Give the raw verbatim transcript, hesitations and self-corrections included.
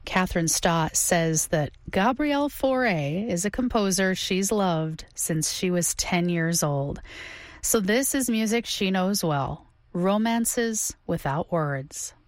Catherine Stott says that Gabrielle Fauré is a composer she's loved since she was ten years old. So this is music she knows well, Romances Without Words.